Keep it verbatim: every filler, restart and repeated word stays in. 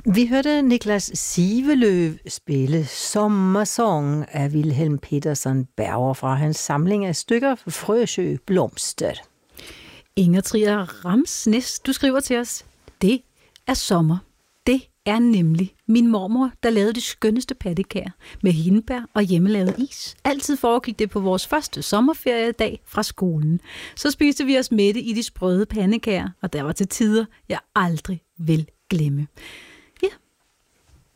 Vi hørte Niklas Sivelöv spille Sommersång af Wilhelm Petersen Berger fra hans samling af stykker Frøsjø Blomster. Inger Trier Ramsnes, du skriver til os, det er sommer. Det er nemlig min mormor, der lavede det skønneste pattekær med hindbær og hjemmelavet is. Altid foregik det på vores første sommerferiedag fra skolen. Så spiste vi os mætte i de sprøde pandekager, og der var til tider, jeg aldrig vil glemme.